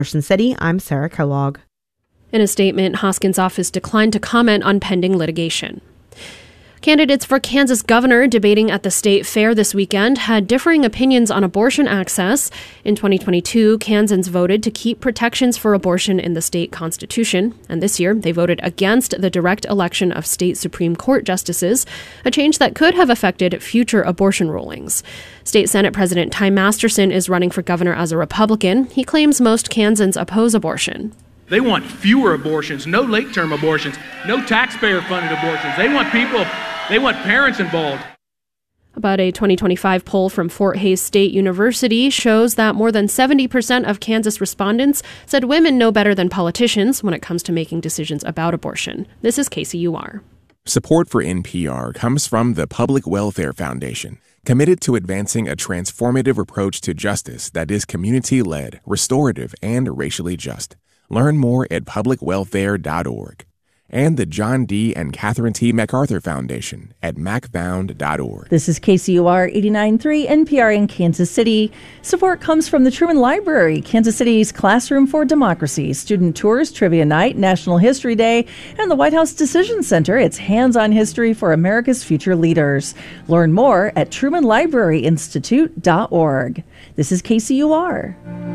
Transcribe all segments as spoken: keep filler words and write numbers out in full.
Ocean City, I'm Sarah Kellogg. In a statement, Hoskins' office declined to comment on pending litigation. Candidates for Kansas governor debating at the state fair this weekend had differing opinions on abortion access. In twenty twenty-two, Kansans voted to keep protections for abortion in the state constitution, and this year they voted against the direct election of state Supreme Court justices, a change that could have affected future abortion rulings. State Senate President Ty Masterson is running for governor as a Republican. He claims most Kansans oppose abortion. They want fewer abortions, no late-term abortions, no taxpayer-funded abortions. They want people, they want parents involved. About a twenty twenty-five poll from Fort Hays State University shows that more than seventy percent of Kansas respondents said women know better than politicians when it comes to making decisions about abortion. This is K C U R. Support for N P R comes from the Public Welfare Foundation, committed to advancing a transformative approach to justice that is community-led, restorative, and racially just. Learn more at public welfare dot org. And the John D. and Catherine T. MacArthur Foundation at mac found dot org. This is K C U R eighty-nine point three N P R in Kansas City. Support comes from the Truman Library, Kansas City's Classroom for Democracy, Student Tours, Trivia Night, National History Day, and the White House Decision Center. It's hands-on history for America's future leaders. Learn more at truman library institute dot org. This is K C U R.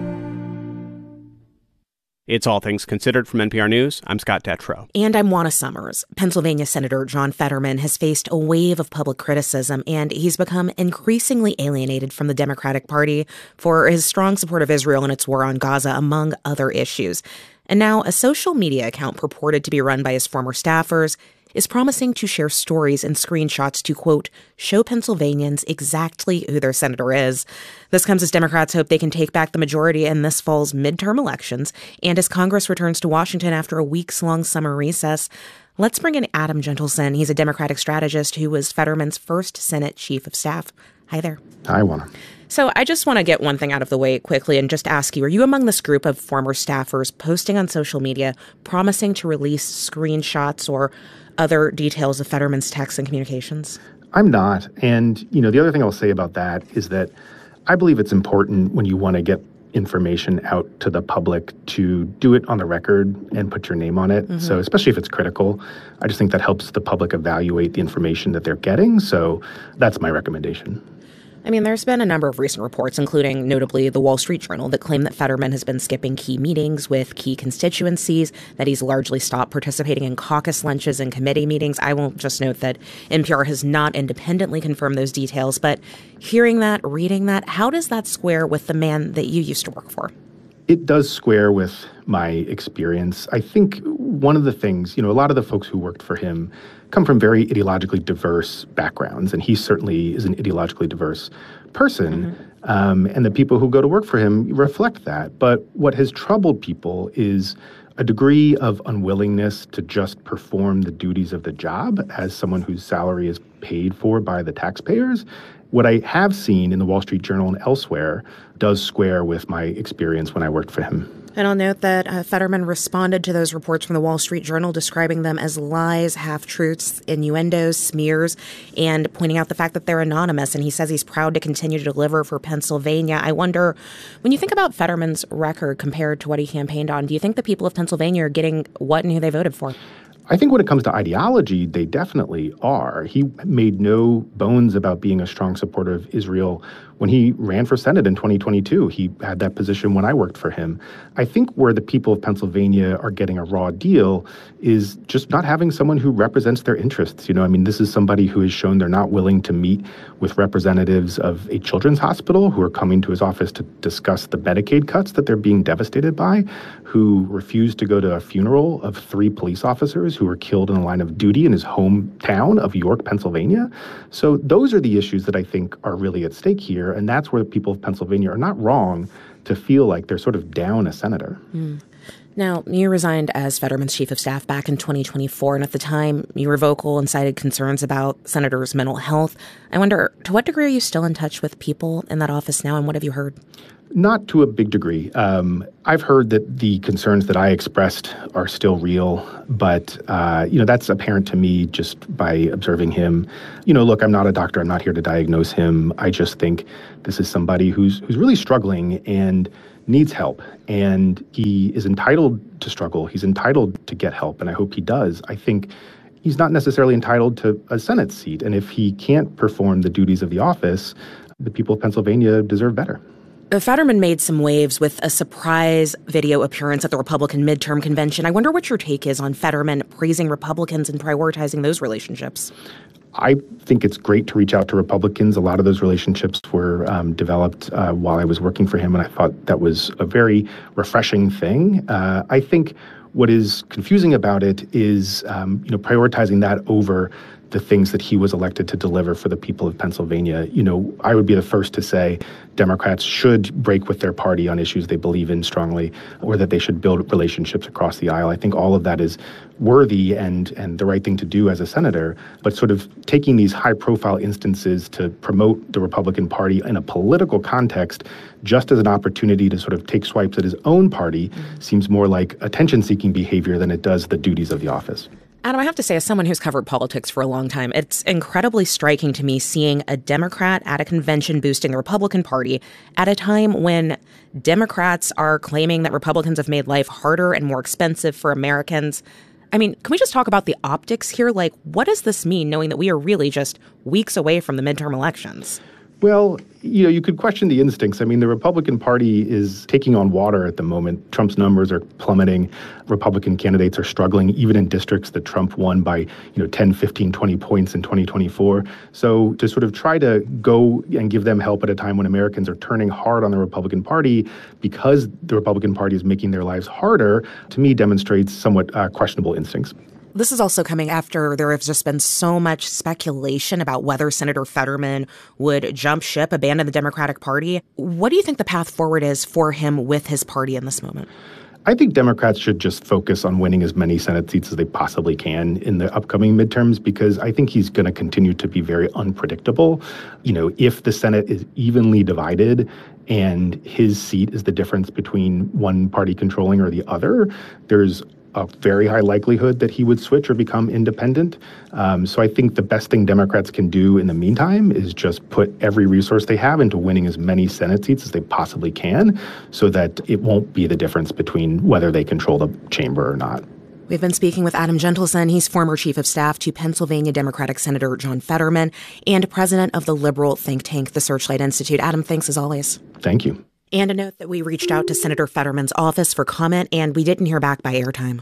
It's All Things Considered from N P R News. I'm Scott Detrow. And I'm Juana Summers. Pennsylvania Senator John Fetterman has faced a wave of public criticism, and he's become increasingly alienated from the Democratic Party for his strong support of Israel and its war on Gaza, among other issues. And now a social media account purported to be run by his former staffers is promising to share stories and screenshots to, quote, show Pennsylvanians exactly who their senator is. This comes as Democrats hope they can take back the majority in this fall's midterm elections and as Congress returns to Washington after a weeks-long summer recess. Let's bring in Adam Gentleson. He's a Democratic strategist who was Fetterman's first Senate chief of staff. Hi there. Hi, Juana. So I just want to get one thing out of the way quickly and just ask you, are you among this group of former staffers posting on social media promising to release screenshots or other details of Fetterman's texts and communications? I'm not. And, you know, the other thing I'll say about that is that I believe it's important when you want to get information out to the public to do it on the record and put your name on it. Mm-hmm. So especially if it's critical, I just think that helps the public evaluate the information that they're getting. So that's my recommendation. I mean, there's been a number of recent reports, including notably the Wall Street Journal, that claim that Fetterman has been skipping key meetings with key constituencies, that he's largely stopped participating in caucus lunches and committee meetings. I will just note that N P R has not independently confirmed those details. But hearing that, reading that, how does that square with the man that you used to work for? It does square with my experience. I think one of the things, you know, a lot of the folks who worked for him come from very ideologically diverse backgrounds, and he certainly is an ideologically diverse person. Mm-hmm. Um, and the people who go to work for him reflect that. But what has troubled people is a degree of unwillingness to just perform the duties of the job as someone whose salary is paid for by the taxpayers. What I have seen in the Wall Street Journal and elsewhere does square with my experience when I worked for him. And I'll note that uh, Fetterman responded to those reports from the Wall Street Journal, describing them as lies, half-truths, innuendos, smears, and pointing out the fact that they're anonymous. And he says he's proud to continue to deliver for Pennsylvania. I wonder, when you think about Fetterman's record compared to what he campaigned on, do you think the people of Pennsylvania are getting what and who they voted for? I think when it comes to ideology, they definitely are. He made no bones about being a strong supporter of Israel. When he ran for Senate in twenty twenty-two, he had that position when I worked for him. I think where the people of Pennsylvania are getting a raw deal is just not having someone who represents their interests. You know, I mean, this is somebody who has shown they're not willing to meet with representatives of a children's hospital who are coming to his office to discuss the Medicaid cuts that they're being devastated by, who refused to go to a funeral of three police officers who were killed in the line of duty in his hometown of York, Pennsylvania. So those are the issues that I think are really at stake here. And that's where the people of Pennsylvania are not wrong to feel like they're sort of down a senator. Mm. Now, you resigned as Fetterman's chief of staff back in twenty twenty-four, and at the time, you were vocal and cited concerns about senators' mental health. I wonder, to what degree are you still in touch with people in that office now, and what have you heard? Not to a big degree. Um, I've heard that the concerns that I expressed are still real, but, uh, you know, that's apparent to me just by observing him. You know, look, I'm not a doctor. I'm not here to diagnose him. I just think this is somebody who's who's really struggling, and needs help, and he is entitled to struggle. He's entitled to get help, and I hope he does. I think he's not necessarily entitled to a Senate seat, and if he can't perform the duties of the office, the people of Pennsylvania deserve better. Fetterman made some waves with a surprise video appearance at the Republican midterm convention. I wonder what your take is on Fetterman praising Republicans and prioritizing those relationships. I think it's great to reach out to Republicans. A lot of those relationships were um, developed uh, while I was working for him, and I thought that was a very refreshing thing. Uh, I think what is confusing about it is, um, you know, prioritizing that over the things that he was elected to deliver for the people of Pennsylvania. You know, I would be the first to say Democrats should break with their party on issues they believe in strongly, or that they should build relationships across the aisle. I think all of that is worthy and and the right thing to do as a senator. But sort of taking these high-profile instances to promote the Republican Party in a political context just as an opportunity to sort of take swipes at his own party mm-hmm. seems more like attention-seeking behavior than it does the duties of the office. Adam, I have to say, as someone who's covered politics for a long time, it's incredibly striking to me seeing a Democrat at a convention boosting the Republican Party at a time when Democrats are claiming that Republicans have made life harder and more expensive for Americans. I mean, can we just talk about the optics here? Like, what does this mean, knowing that we are really just weeks away from the midterm elections? Well, you know, you could question the instincts. I mean, the Republican Party is taking on water at the moment. Trump's numbers are plummeting. Republican candidates are struggling, even in districts that Trump won by, you know, ten, fifteen, twenty points in twenty twenty-four. So to sort of try to go and give them help at a time when Americans are turning hard on the Republican Party because the Republican Party is making their lives harder, to me demonstrates somewhat uh, questionable instincts. This is also coming after there has just been so much speculation about whether Senator Fetterman would jump ship, abandon the Democratic Party. What do you think the path forward is for him with his party in this moment? I think Democrats should just focus on winning as many Senate seats as they possibly can in the upcoming midterms, because I think he's going to continue to be very unpredictable. You know, if the Senate is evenly divided and his seat is the difference between one party controlling or the other, there's a very high likelihood that he would switch or become independent. Um, so I think the best thing Democrats can do in the meantime is just put every resource they have into winning as many Senate seats as they possibly can, so that it won't be the difference between whether they control the chamber or not. We've been speaking with Adam Gentleson. He's former chief of staff to Pennsylvania Democratic Senator John Fetterman and president of the liberal think tank, the Searchlight Institute. Adam, thanks as always. Thank you. And a note that we reached out to Senator Fetterman's office for comment, and we didn't hear back by airtime.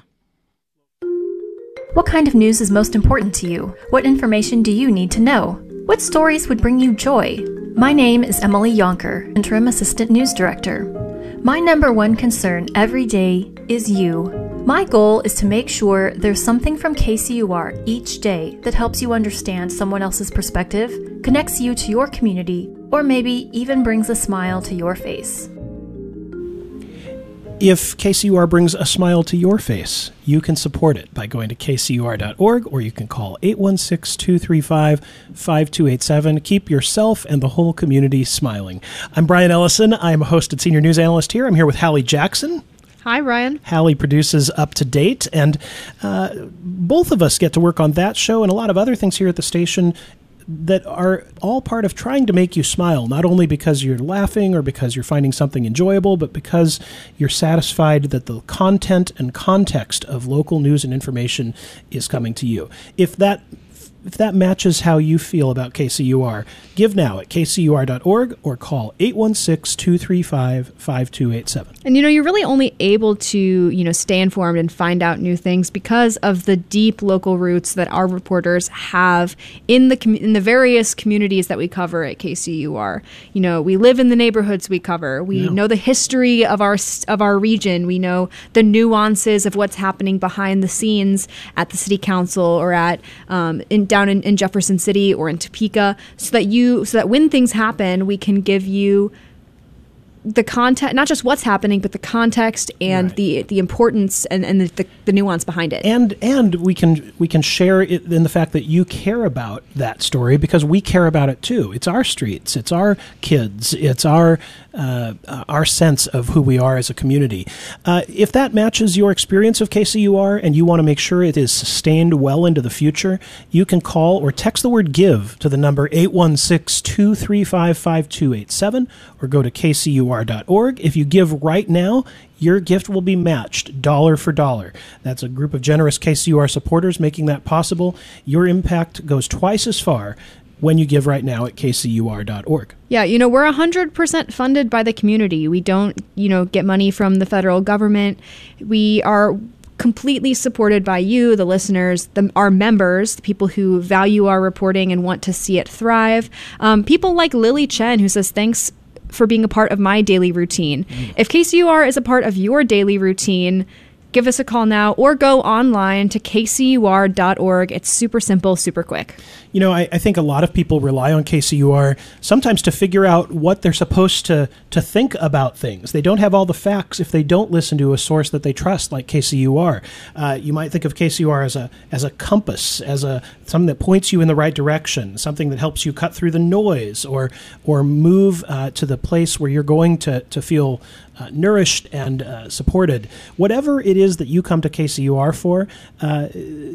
What kind of news is most important to you? What information do you need to know? What stories would bring you joy? My name is Emily Yonker, Interim Assistant News Director. My number one concern every day is you. My goal is to make sure there's something from K C U R each day that helps you understand someone else's perspective, connects you to your community, or maybe even brings a smile to your face. If K C U R brings a smile to your face, you can support it by going to K C U R dot org, or you can call eight one six, two three five, five two eight seven. Keep yourself and the whole community smiling. I'm Brian Ellison. I'm a hosted senior news analyst here. I'm here with Hallie Jackson. Hi, Ryan. Hallie produces Up to Date, and uh, both of us get to work on that show and a lot of other things here at the station that are all part of trying to make you smile, not only because you're laughing or because you're finding something enjoyable, but because you're satisfied that the content and context of local news and information is coming to you. If that If that matches how you feel about K C U R, give now at K C U R dot org or call eight one six, two three five, five two eight seven. And, you know, you're really only able to, you know, stay informed and find out new things because of the deep local roots that our reporters have in the com- in the various communities that we cover at K C U R. You know, we live in the neighborhoods we cover. We yeah. know the history of our of our region. We know the nuances of what's happening behind the scenes at the city council or at um, in down in, in Jefferson City or in Topeka, so that you so that when things happen, we can give you the context, not just what's happening, but the context and right. the the importance and, and the, the, the nuance behind it. And and we can we can share it in the fact that you care about that story because we care about it too. It's our streets, it's our kids, it's our uh, our sense of who we are as a community. Uh, if that matches your experience of K C U R and you want to make sure it is sustained well into the future, you can call or text the word GIVE to the number eight one six, two three five, five two eight seven or go to K C U R R dot org. If you give right now, your gift will be matched dollar for dollar. That's a group of generous K C U R supporters making that possible. Your impact goes twice as far when you give right now at K C U R dot org. Yeah, you know, we're one hundred percent funded by the community. We don't, you know, get money from the federal government. We are completely supported by you, the listeners, the, our members, the people who value our reporting and want to see it thrive. Um, people like Lily Chen, who says, thanks for being a part of my daily routine. Mm. If K C U R is a part of your daily routine, give us a call now or go online to K C U R dot org. It's super simple, super quick. You know, I, I think a lot of people rely on K C U R sometimes to figure out what they're supposed to, to think about things. They don't have all the facts if they don't listen to a source that they trust, like K C U R. Uh, you might think of K C U R as a as a compass, as a something that points you in the right direction, something that helps you cut through the noise or or move uh, to the place where you're going to, to feel uh, nourished and uh, supported. Whatever it is that you come to K C U R for, uh,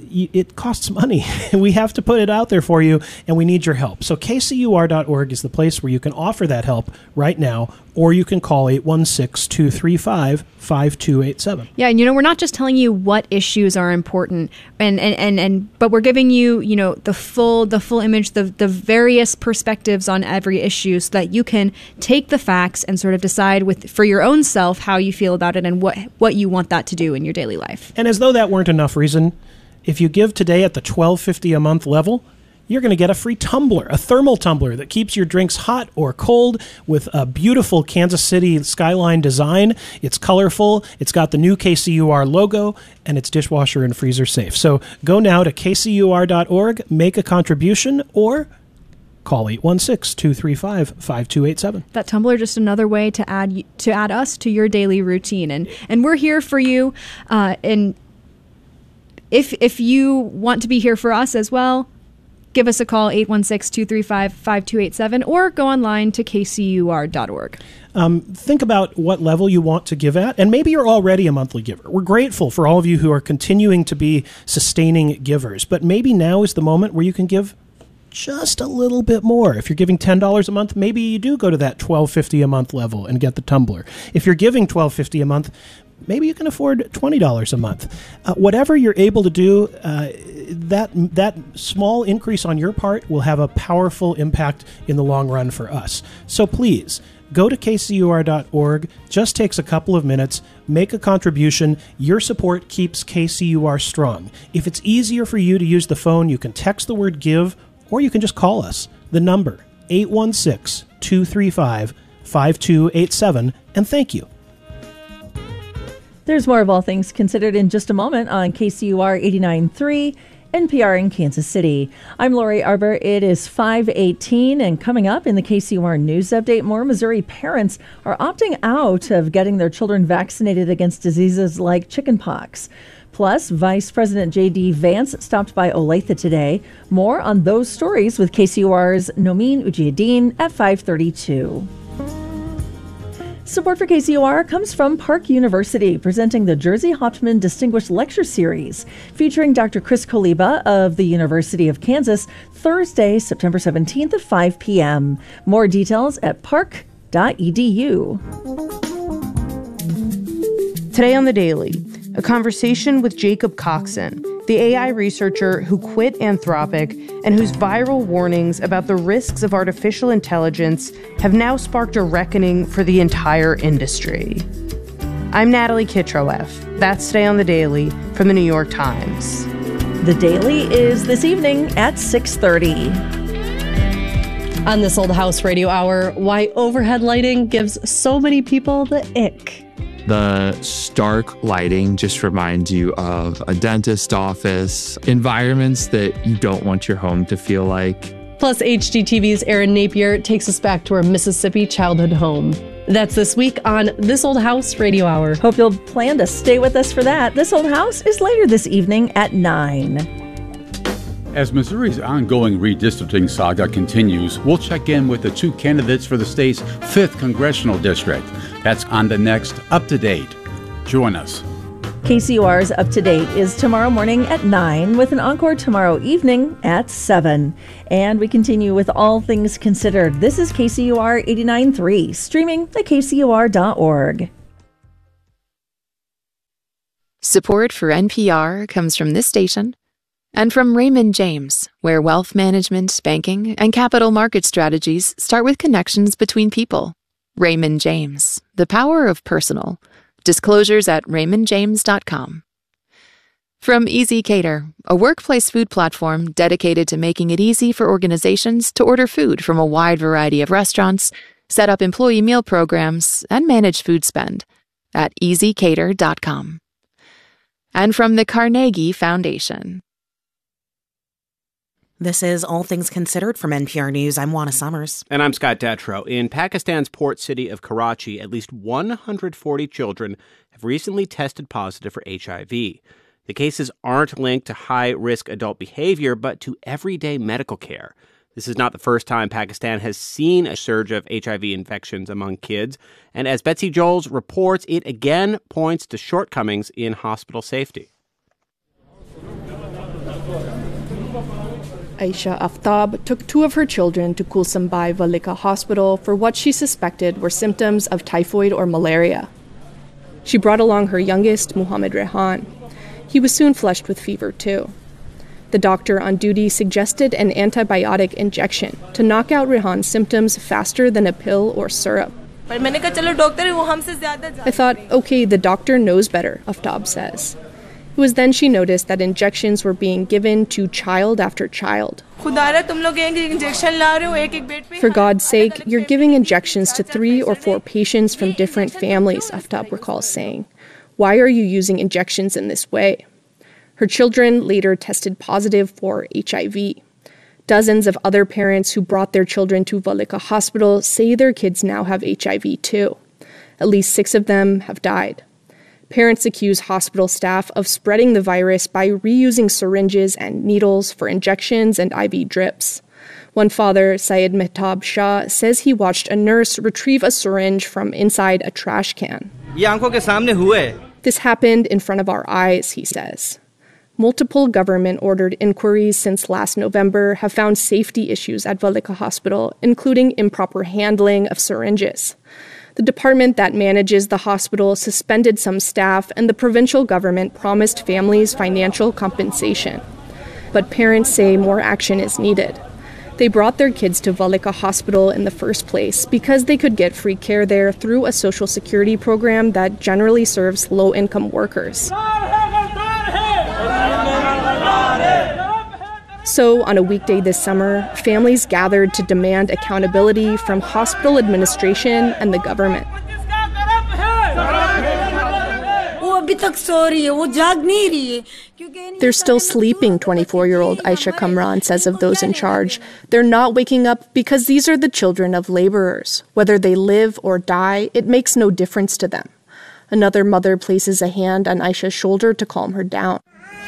it costs money. We have to put it out there for you, and we need your help. So K C U R dot org is the place where you can offer that help right now, or you can call eight one six, two three five, five two eight seven. Yeah, and you know, we're not just telling you what issues are important, and and, and, and but we're giving you, you know, the full the full image, the the various perspectives on every issue, so that you can take the facts and sort of decide with for your own self how you feel about it and what what you want that to do in your daily life. And as though that weren't enough reason, if you give today at the twelve fifty a month level, you're going to get a free tumbler, a thermal tumbler that keeps your drinks hot or cold with a beautiful Kansas City skyline design. It's colorful, it's got the new K C U R logo, and it's dishwasher and freezer safe. So go now to K C U R dot org, make a contribution, or call eight one six, two three five, five two eight seven. That tumbler, just another way to add to add us to your daily routine. And, and we're here for you. Uh, and if if you want to be here for us as well, give us a call, eight one six, two three five, five two eight seven, or go online to K C U R dot org. Um, think about what level you want to give at, and maybe you're already a monthly giver. We're grateful for all of you who are continuing to be sustaining givers, but maybe now is the moment where you can give just a little bit more. If you're giving ten dollars a month, maybe you do go to that twelve fifty a month level and get the tumbler. If you're giving twelve fifty a month, maybe you can afford twenty dollars a month. Uh, whatever you're able to do, uh, that that small increase on your part will have a powerful impact in the long run for us. So please, go to K C U R dot org. Just takes a couple of minutes. Make a contribution. Your support keeps K C U R strong. If it's easier for you to use the phone, you can text the word GIVE, or you can just call us. The number, eight one six, two three five, five two eight seven, and thank you. There's more of All Things Considered in just a moment on K C U R eighty-nine point three, N P R in Kansas City. I'm Lori Arbor. It is five eighteen, and coming up in the K C U R News Update, more Missouri parents are opting out of getting their children vaccinated against diseases like chickenpox. Plus, Vice President J D. Vance stopped by Olathe today. More on those stories with K C U R's Nomin Ujiyedin at five thirty-two. Support for K C U R comes from Park University, presenting the Jersey Hauptman Distinguished Lecture Series, featuring Doctor Chris Koliba of the University of Kansas, Thursday, September seventeenth at five p.m. More details at park dot e d u. Today on The Daily, a conversation with Jacob Coxon, the A I researcher who quit Anthropic and whose viral warnings about the risks of artificial intelligence have now sparked a reckoning for the entire industry. I'm Natalie Kitroeff. That's Today on The Daily from The New York Times. The Daily is this evening at six thirty. On This Old House Radio Hour, why overhead lighting gives so many people the ick. The stark lighting just reminds you of a dentist office, environments that you don't want your home to feel like. Plus, H G T V's Aaron Napier takes us back to our Mississippi childhood home. That's this week on This Old House Radio Hour. Hope you'll plan to stay with us for that. This Old House is later this evening at nine. As Missouri's ongoing redistricting saga continues, we'll check in with the two candidates for the state's fifth congressional district. That's on the next Up to Date. Join us. K C U R's Up to Date is tomorrow morning at nine with an encore tomorrow evening at seven. And we continue with All Things Considered. This is K C U R eighty-nine point three, streaming at K C U R dot org. Support for N P R comes from this station and from Raymond James, where wealth management, banking, and capital market strategies start with connections between people. Raymond James, the power of personal. Disclosures at raymond james dot com. From Easy Cater, a workplace food platform dedicated to making it easy for organizations to order food from a wide variety of restaurants, set up employee meal programs, and manage food spend at easy cater dot com. And from the Carnegie Foundation. This is All Things Considered from N P R News. I'm Juana Summers. And I'm Scott Detrow. In Pakistan's port city of Karachi, at least one hundred forty children have recently tested positive for H I V. The cases aren't linked to high-risk adult behavior, but to everyday medical care. This is not the first time Pakistan has seen a surge of H I V infections among kids. And as Betsy Joels reports, it again points to shortcomings in hospital safety. Aisha Aftab took two of her children to Kulsum Bai Valika Hospital for what she suspected were symptoms of typhoid or malaria. She brought along her youngest, Muhammad Rehan. He was soon flushed with fever, too. The doctor on duty suggested an antibiotic injection to knock out Rehan's symptoms faster than a pill or syrup. I thought, okay, the doctor knows better, Aftab says. It was then she noticed that injections were being given to child after child. For God's sake, you're giving injections to three or four patients from different families, Aftab recalls saying. Why are you using injections in this way? Her children later tested positive for H I V. Dozens of other parents who brought their children to Valika Hospital say their kids now have H I V too. At least six of them have died. Parents accuse hospital staff of spreading the virus by reusing syringes and needles for injections and I V drips. One father, Syed Mehtab Shah, says he watched a nurse retrieve a syringe from inside a trash can. This happened in front of our eyes, he says. Multiple government-ordered inquiries since last November have found safety issues at Valika Hospital, including improper handling of syringes. The department that manages the hospital suspended some staff, and the provincial government promised families financial compensation. But parents say more action is needed. They brought their kids to Valika Hospital in the first place because they could get free care there through a social security program that generally serves low-income workers. So, on a weekday this summer, families gathered to demand accountability from hospital administration and the government. They're still sleeping, twenty-four-year-old Aisha Kamran says of those in charge. They're not waking up because these are the children of laborers. Whether they live or die, it makes no difference to them. Another mother places a hand on Aisha's shoulder to calm her down.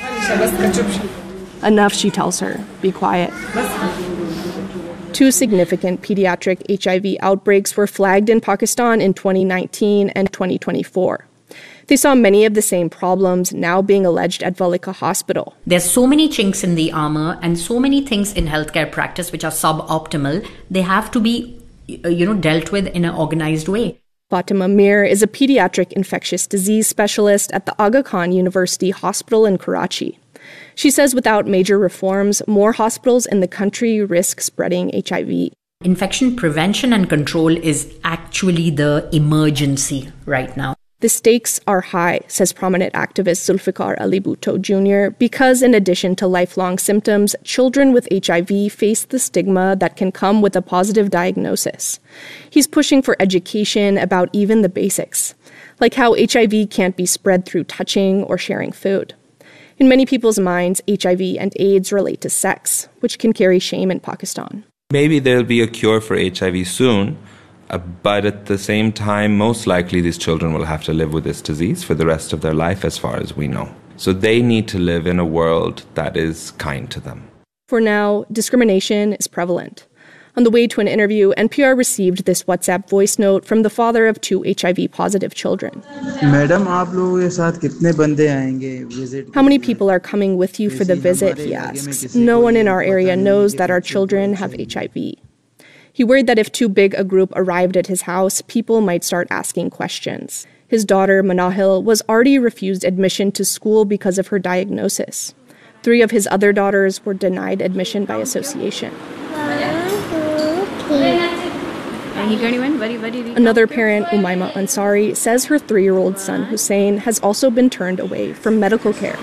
Enough, she tells her. Be quiet. Two significant pediatric H I V outbreaks were flagged in Pakistan in twenty nineteen and twenty twenty-four. They saw many of the same problems now being alleged at Valika Hospital. There's so many chinks in the armor and so many things in healthcare practice which are suboptimal. They have to be, you know, dealt with in an organized way. Fatima Mir is a pediatric infectious disease specialist at the Aga Khan University Hospital in Karachi. She says without major reforms, more hospitals in the country risk spreading H I V. Infection prevention and control is actually the emergency right now. The stakes are high, says prominent activist Zulfikar Ali Bhutto Junior, because in addition to lifelong symptoms, children with H I V face the stigma that can come with a positive diagnosis. He's pushing for education about even the basics, like how H I V can't be spread through touching or sharing food. In many people's minds, H I V and AIDS relate to sex, which can carry shame in Pakistan. Maybe there'll be a cure for H I V soon, uh, but at the same time, most likely these children will have to live with this disease for the rest of their life, as far as we know. So they need to live in a world that is kind to them. For now, discrimination is prevalent. On the way to an interview, N P R received this WhatsApp voice note from the father of two H I V-positive children. Madam, aap logo ke saath kitne bande aayenge visit? How many people are coming with you for the visit, he asks. No one in our area knows that our children have H I V. He worried that if too big a group arrived at his house, people might start asking questions. His daughter, Manahil, was already refused admission to school because of her diagnosis. Three of his other daughters were denied admission by association. Another parent, Umayma Ansari, says her three-year-old son, Hussein, has also been turned away from medical care.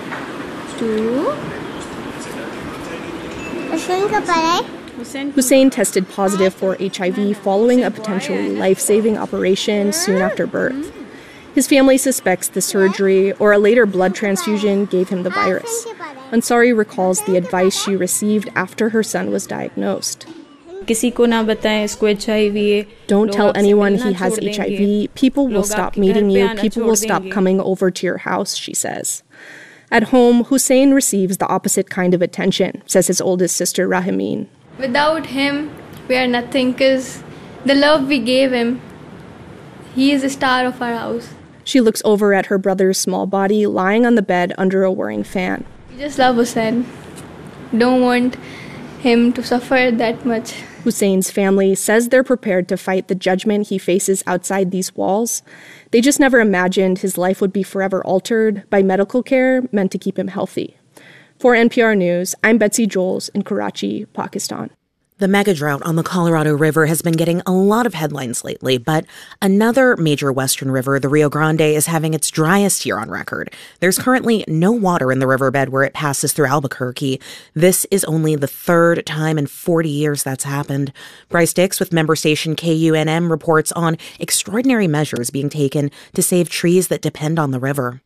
Hussein tested positive for H I V following a potentially life-saving operation soon after birth. His family suspects the surgery or a later blood transfusion gave him the virus. Ansari recalls the advice she received after her son was diagnosed. Don't tell anyone he has H I V. People will stop meeting you. People will stop coming over to your house, she says. At home, Hussein receives the opposite kind of attention, says his oldest sister, Rahimin. Without him, we are nothing, because the love we gave him, he is the star of our house. She looks over at her brother's small body lying on the bed under a whirring fan. We just love Hussein. Don't want him to suffer that much. Hussein's family says they're prepared to fight the judgment he faces outside these walls. They just never imagined his life would be forever altered by medical care meant to keep him healthy. For N P R News, I'm Betsy Joels in Karachi, Pakistan. The mega drought on the Colorado River has been getting a lot of headlines lately, but another major western river, the Rio Grande, is having its driest year on record. There's currently no water in the riverbed where it passes through Albuquerque. This is only the third time in forty years that's happened. Bryce Dix with member station K U N M reports on extraordinary measures being taken to save trees that depend on the river.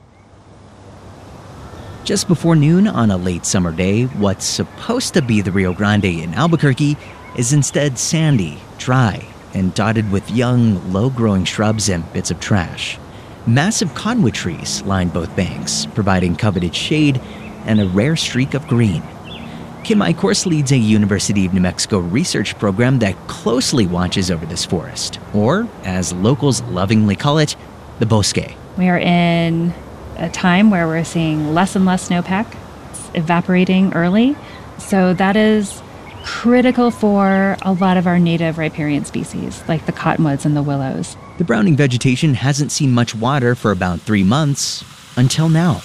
Just before noon on a late summer day, what's supposed to be the Rio Grande in Albuquerque is instead sandy, dry, and dotted with young, low-growing shrubs and bits of trash. Massive cottonwood trees line both banks, providing coveted shade and a rare streak of green. Kim Eichhorst leads a University of New Mexico research program that closely watches over this forest, or, as locals lovingly call it, the bosque. We are in a time where we're seeing less and less snowpack. It's evaporating early. So that is critical for a lot of our native riparian species, like the cottonwoods and the willows. The browning vegetation hasn't seen much water for about three months, until now.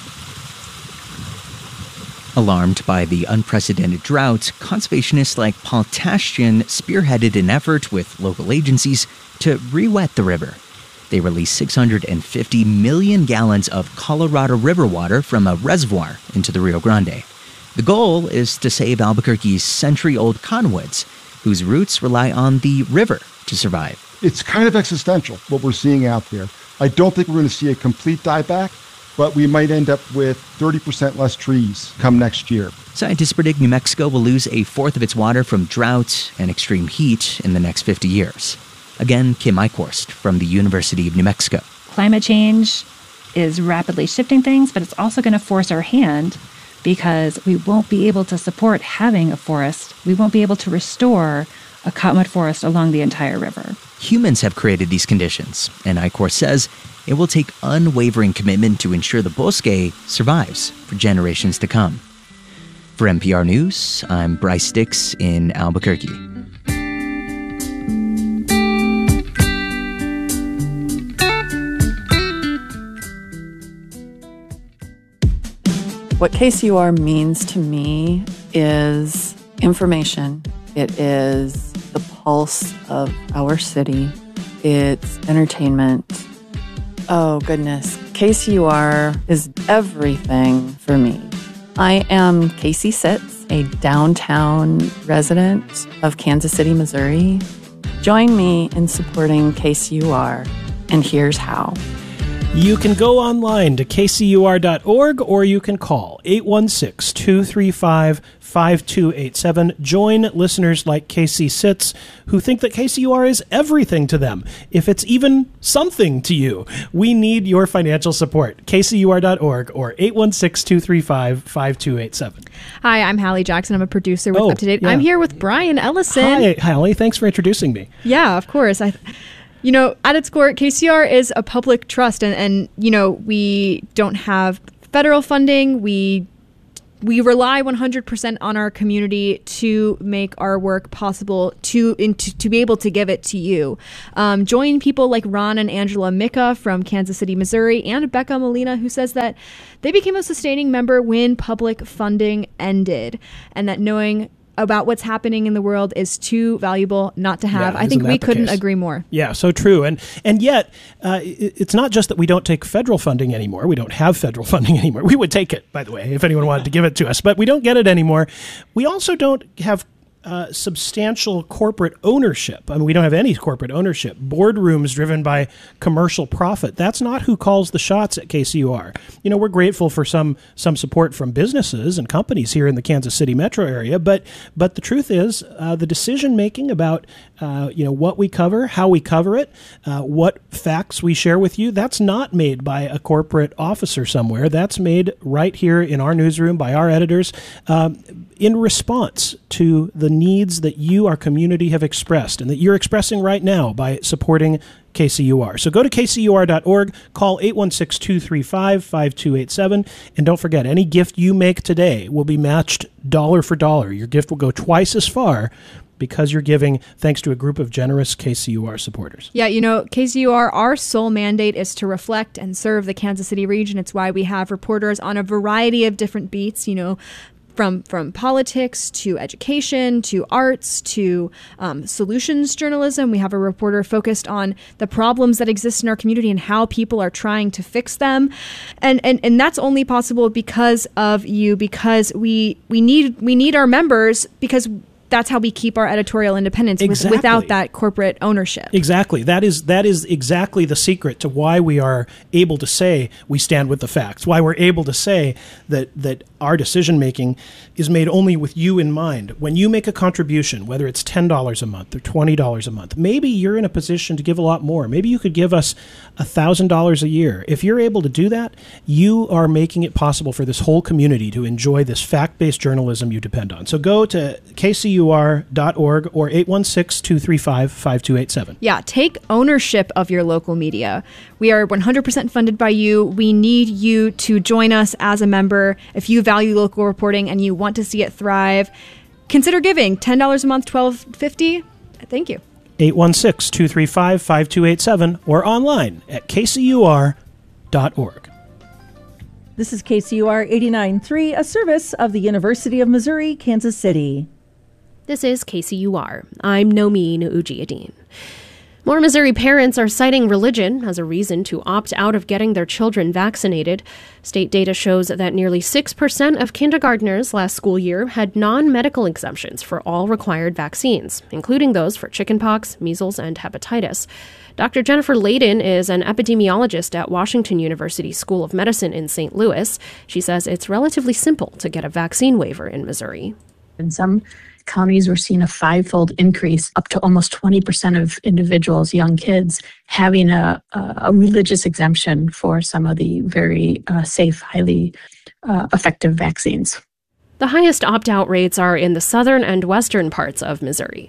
Alarmed by the unprecedented drought, conservationists like Paul Tashjian spearheaded an effort with local agencies to re-wet the river. They released six hundred fifty million gallons of Colorado River water from a reservoir into the Rio Grande. The goal is to save Albuquerque's century-old cottonwoods, whose roots rely on the river to survive. It's kind of existential, what we're seeing out there. I don't think we're going to see a complete dieback, but we might end up with thirty percent less trees come next year. Scientists predict New Mexico will lose a fourth of its water from drought and extreme heat in the next fifty years. Again, Kim Eichhorst from the University of New Mexico. Climate change is rapidly shifting things, but it's also going to force our hand because we won't be able to support having a forest. We won't be able to restore a cottonwood forest along the entire river. Humans have created these conditions, and Eichhorst says it will take unwavering commitment to ensure the bosque survives for generations to come. For N P R News, I'm Bryce Dix in Albuquerque. What K C U R means to me is information. It is the pulse of our city. It's entertainment. Oh, goodness. K C U R is everything for me. I am Casey Sitz, a downtown resident of Kansas City, Missouri. Join me in supporting K C U R, and here's how. You can go online to K C U R dot org or you can call eight one six, two three five, five two eight seven. Join listeners like Casey Sitz, who think that K C U R is everything to them, if it's even something to you. We need your financial support. K C U R dot org or eight one six, two three five, five two eight seven. Hi, I'm Hallie Jackson. I'm a producer with Oh, Up to Date. yeah. I'm here with Brian Ellison. Hi, Hallie. Thanks for introducing me. Yeah, of course. I, you know, at its core, K C R is a public trust, and, and you know, we don't have federal funding. We we rely one hundred percent on our community to make our work possible, to in, to, to be able to give it to you. Um, join people like Ron and Angela Micca from Kansas City, Missouri, and Becca Molina, who says that they became a sustaining member when public funding ended, and that knowing about what's happening in the world is too valuable not to have. Yeah, I think isn't we that the couldn't case? agree more. Yeah, so true. And and yet, uh, it, it's not just that we don't take federal funding anymore. We don't have federal funding anymore. We would take it, by the way, if anyone wanted to give it to us. But we don't get it anymore. We also don't have uh, substantial corporate ownership. I mean, we don't have any corporate ownership. Boardrooms driven by commercial profit. That's not who calls the shots at K C U R. You know, we're grateful for some some support from businesses and companies here in the Kansas City metro area, but but the truth is, uh, the decision making about uh, you know what we cover, how we cover it, uh, what facts we share with you, that's not made by a corporate officer somewhere. That's made right here in our newsroom by our editors um, in response to the needs that you, our community, have expressed and that you're expressing right now by supporting K C U R. So go to K C U R dot org, call eight one six, two three five, five two eight seven, and don't forget, any gift you make today will be matched dollar for dollar. Your gift will go twice as far because you're giving thanks to a group of generous K C U R supporters. Yeah, you know, K C U R, our sole mandate is to reflect and serve the Kansas City region. It's why we have reporters on a variety of different beats, you know, From from politics to education to arts to um, solutions journalism. We have a reporter focused on the problems that exist in our community and how people are trying to fix them. And and, and that's only possible because of you, because we we need we need our members, because that's how we keep our editorial independence Exactly. with, without that corporate ownership. Exactly. That is that is exactly the secret to why we are able to say we stand with the facts, why we're able to say that that our decision making is made only with you in mind. When you make a contribution, whether it's ten dollars a month or twenty dollars a month, maybe you're in a position to give a lot more. Maybe you could give us one thousand dollars a year. If you're able to do that, you are making it possible for this whole community to enjoy this fact-based journalism you depend on. So go to K C U R dot org or eight one six, two three five, five two eight seven. Yeah, take ownership of your local media. We are one hundred percent funded by you. We need you to join us as a member. If you value local reporting and you want to see it thrive, consider giving ten dollars a month, twelve fifty. Thank you. eight one six, two three five, five two eight seven or online at K C U R dot org. This is K C U R eighty-nine point three, a service of the University of Missouri, Kansas City. This is K C U R. I'm Nomin Ujiyedin. More Missouri parents are citing religion as a reason to opt out of getting their children vaccinated. State data shows that nearly six percent of kindergartners last school year had non-medical exemptions for all required vaccines, including those for chickenpox, measles, and hepatitis. Doctor Jennifer Layden is an epidemiologist at Washington University School of Medicine in Saint Louis. She says it's relatively simple to get a vaccine waiver in Missouri. In some counties, we're seeing a five-fold increase, up to almost twenty percent of individuals, young kids, having a, a religious exemption for some of the very uh, safe, highly uh, effective vaccines. The highest opt-out rates are in the southern and western parts of Missouri.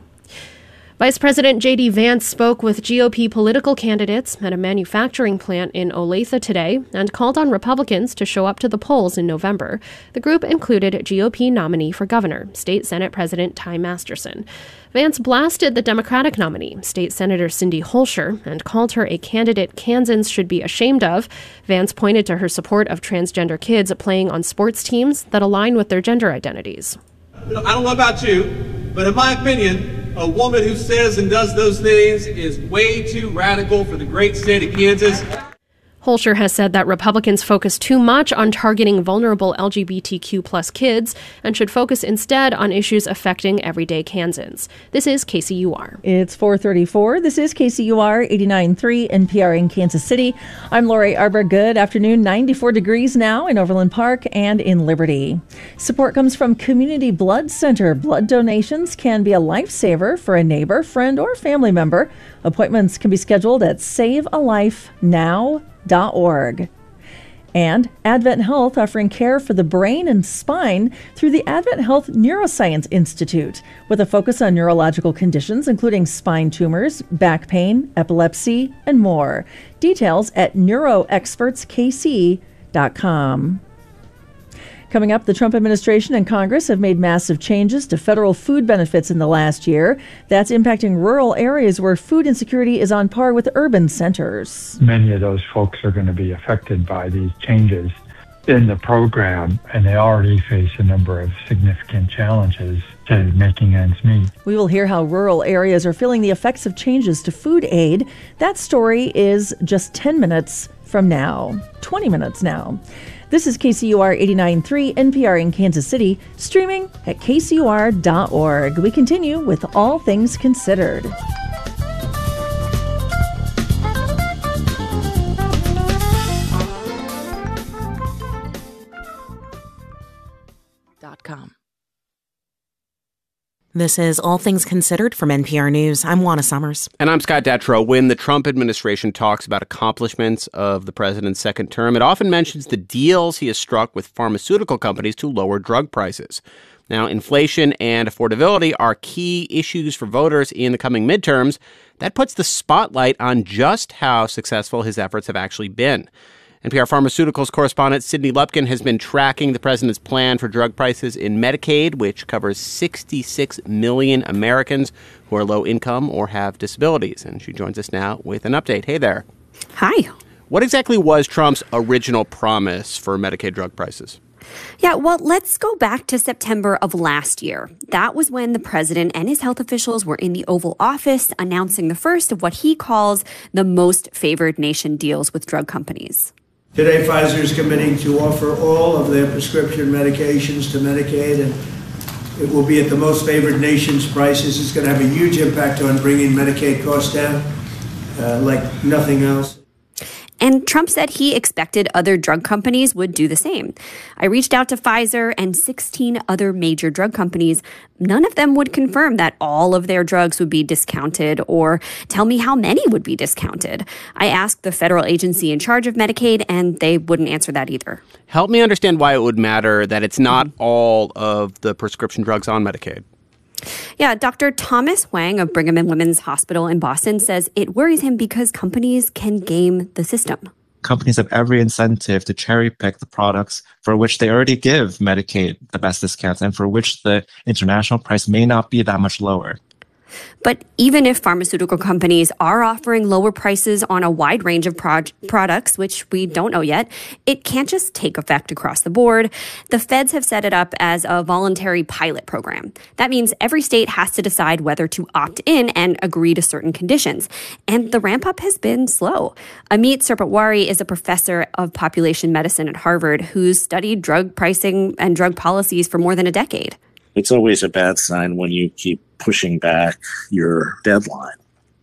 Vice President J D Vance spoke with G O P political candidates at a manufacturing plant in Olathe today and called on Republicans to show up to the polls in November. The group included G O P nominee for governor, State Senate President Ty Masterson. Vance blasted the Democratic nominee, State Senator Cindy Holscher, and called her a candidate Kansans should be ashamed of. Vance pointed to her support of transgender kids playing on sports teams that align with their gender identities. I don't know about you, but in my opinion, a woman who says and does those things is way too radical for the great state of Kansas. Holscher has said that Republicans focus too much on targeting vulnerable L G B T Q plus kids and should focus instead on issues affecting everyday Kansans. This is K C U R. It's four thirty-four. This is K C U R eighty-nine point three N P R in Kansas City. I'm Lori Arbor. Good afternoon. ninety-four degrees now in Overland Park and in Liberty. Support comes from Community Blood Center. Blood donations can be a lifesaver for a neighbor, friend, or family member. Appointments can be scheduled at save a life now dot org. And Advent Health offering care for the brain and spine through the Advent Health Neuroscience Institute with a focus on neurological conditions including spine tumors, back pain, epilepsy, and more. Details at neuro experts k c dot com. Coming up, the Trump administration and Congress have made massive changes to federal food benefits in the last year. That's impacting rural areas where food insecurity is on par with urban centers. Many of those folks are going to be affected by these changes in the program, and they already face a number of significant challenges to making ends meet. We will hear how rural areas are feeling the effects of changes to food aid. That story is just ten minutes from now, twenty minutes now. This is K C U R eighty-nine point three N P R in Kansas City, streaming at k c u r dot org. We continue with All Things Considered. Dot com. This is All Things Considered from N P R News. I'm Juana Summers. And I'm Scott Detrow. When the Trump administration talks about accomplishments of the president's second term, it often mentions the deals he has struck with pharmaceutical companies to lower drug prices. Now, inflation and affordability are key issues for voters in the coming midterms. That puts the spotlight on just how successful his efforts have actually been. N P R Pharmaceuticals correspondent Sydney Lupkin has been tracking the president's plan for drug prices in Medicaid, which covers sixty-six million Americans who are low income or have disabilities. And she joins us now with an update. Hey there. Hi. What exactly was Trump's original promise for Medicaid drug prices? Yeah, well, let's go back to September of last year. That was when the president and his health officials were in the Oval Office announcing the first of what he calls the most favored nation deals with drug companies. Today, Pfizer is committing to offer all of their prescription medications to Medicaid, and it will be at the most favored nation's prices. It's going to have a huge impact on bringing Medicaid costs down uh, like nothing else. And Trump said he expected other drug companies would do the same. I reached out to Pfizer and sixteen other major drug companies. None of them would confirm that all of their drugs would be discounted or tell me how many would be discounted. I asked the federal agency in charge of Medicaid, and they wouldn't answer that either. Help me understand why it would matter that it's not all of the prescription drugs on Medicaid. Yeah, Doctor Thomas Wang of Brigham and Women's Hospital in Boston says it worries him because companies can game the system. Companies have every incentive to cherry pick the products for which they already give Medicaid the best discounts and for which the international price may not be that much lower. But even if pharmaceutical companies are offering lower prices on a wide range of pro- products, which we don't know yet, it can't just take effect across the board. The feds have set it up as a voluntary pilot program. That means every state has to decide whether to opt in and agree to certain conditions. And the ramp up has been slow. Amit Sirpatwari is a professor of population medicine at Harvard who's studied drug pricing and drug policies for more than a decade. It's always a bad sign when you keep pushing back your deadline.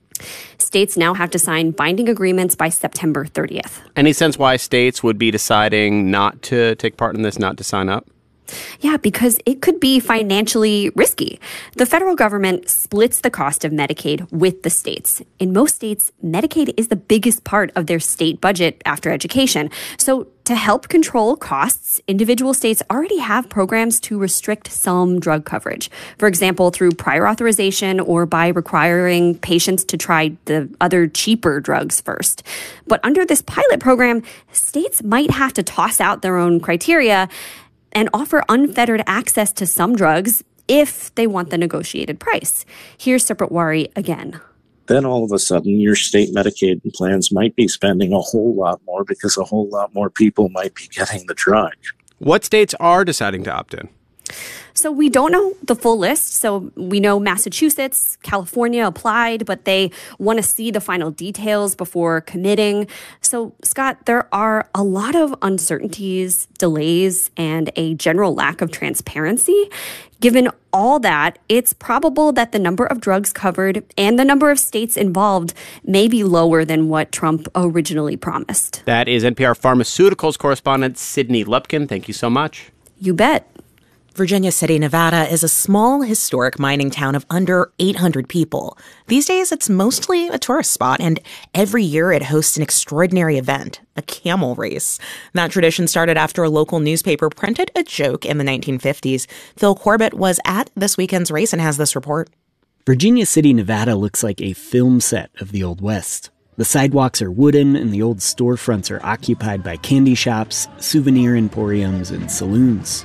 States now have to sign binding agreements by September thirtieth. Any sense why states would be deciding not to take part in this, not to sign up? Yeah, because it could be financially risky. The federal government splits the cost of Medicaid with the states. In most states, Medicaid is the biggest part of their state budget after education. So to help control costs, individual states already have programs to restrict some drug coverage. For example, through prior authorization or by requiring patients to try the other cheaper drugs first. But under this pilot program, states might have to toss out their own criteria and offer unfettered access to some drugs if they want the negotiated price. Here's Sirpatwari again. Then all of a sudden, your state Medicaid plans might be spending a whole lot more because a whole lot more people might be getting the drug. What states are deciding to opt in? So we don't know the full list. So we know Massachusetts, California applied, but they want to see the final details before committing. So, Scott, there are a lot of uncertainties, delays, and a general lack of transparency. Given all that, it's probable that the number of drugs covered and the number of states involved may be lower than what Trump originally promised. That is N P R Pharmaceuticals correspondent Sydney Lupkin. Thank you so much. You bet. Virginia City, Nevada is a small, historic mining town of under eight hundred people. These days, it's mostly a tourist spot, and every year it hosts an extraordinary event, a camel race. That tradition started after a local newspaper printed a joke in the nineteen fifties. Phil Corbett was at this weekend's race and has this report. Virginia City, Nevada looks like a film set of the Old West. The sidewalks are wooden, and the old storefronts are occupied by candy shops, souvenir emporiums, and saloons.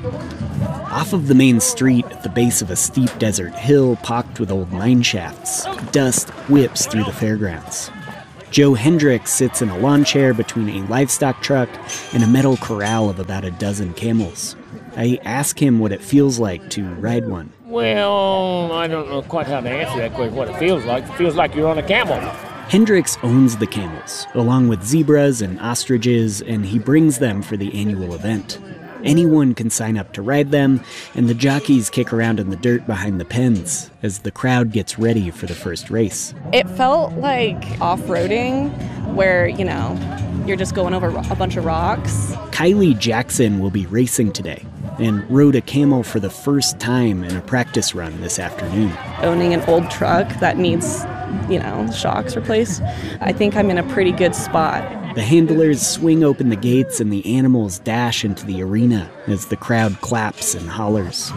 Off of the main street, at the base of a steep desert hill pocked with old mine shafts, dust whips through the fairgrounds. Joe Hendricks sits in a lawn chair between a livestock truck and a metal corral of about a dozen camels. I ask him what it feels like to ride one. Well, I don't know quite how to answer that question, what it feels like. It feels like you're on a camel. Hendricks owns the camels, along with zebras and ostriches, and he brings them for the annual event. Anyone can sign up to ride them, and the jockeys kick around in the dirt behind the pens as the crowd gets ready for the first race. It felt like off-roading, where, you know, you're just going over a bunch of rocks. Kylie Jackson will be racing today and rode a camel for the first time in a practice run this afternoon. Owning an old truck that needs, you know, shocks replaced, I think I'm in a pretty good spot. The handlers swing open the gates and the animals dash into the arena as the crowd claps and hollers.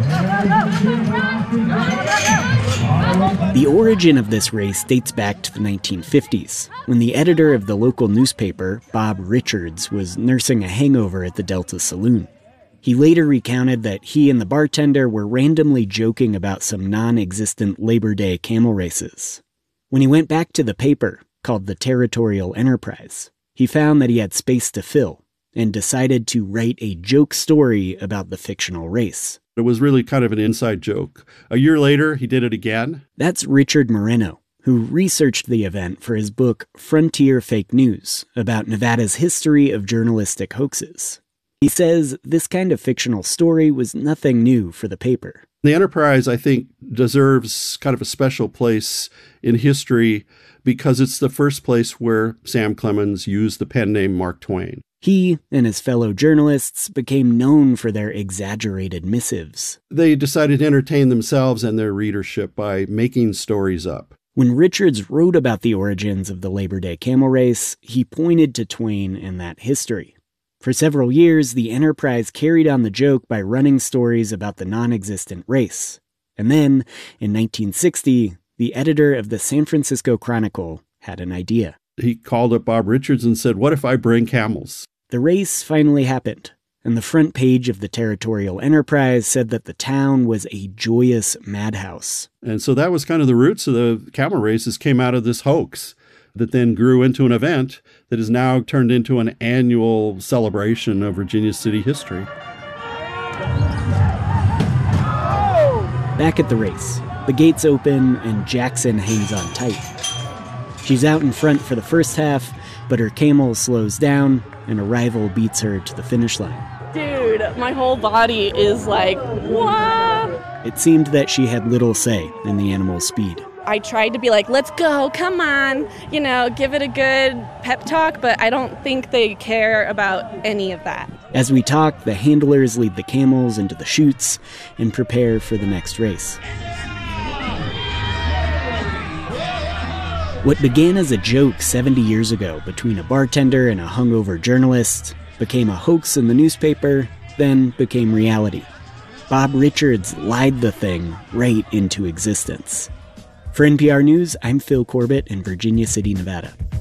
The origin of this race dates back to the nineteen fifties, when the editor of the local newspaper, Bob Richards, was nursing a hangover at the Delta Saloon. He later recounted that he and the bartender were randomly joking about some non-existent Labor Day camel races. When he went back to the paper, called the Territorial Enterprise, he found that he had space to fill and decided to write a joke story about the fictional race. It was really kind of an inside joke. A year later, he did it again. That's Richard Moreno, who researched the event for his book Frontier Fake News, about Nevada's history of journalistic hoaxes. He says this kind of fictional story was nothing new for the paper. The Enterprise, I think, deserves kind of a special place in history because it's the first place where Sam Clemens used the pen name Mark Twain. He and his fellow journalists became known for their exaggerated missives. They decided to entertain themselves and their readership by making stories up. When Richards wrote about the origins of the Labor Day camel race, he pointed to Twain and that history. For several years, the Enterprise carried on the joke by running stories about the non-existent race. And then, in nineteen sixty, the editor of the San Francisco Chronicle had an idea. He called up Bob Richards and said, "What if I bring camels?" The race finally happened, and the front page of the Territorial Enterprise said that the town was a joyous madhouse. And so that was kind of the roots of the camel races, came out of this hoax that then grew into an event that is now turned into an annual celebration of Virginia City history. Back at the race, the gates open and Jackson hangs on tight. She's out in front for the first half, but her camel slows down and a rival beats her to the finish line. Dude, my whole body is like, what? It seemed that she had little say in the animal's speed. I tried to be like, let's go, come on, you know, give it a good pep talk, but I don't think they care about any of that. As we talk, the handlers lead the camels into the chutes and prepare for the next race. What began as a joke seventy years ago between a bartender and a hungover journalist became a hoax in the newspaper, then became reality. Bob Richards lied the thing right into existence. For N P R News, I'm Phil Corbett in Virginia City, Nevada.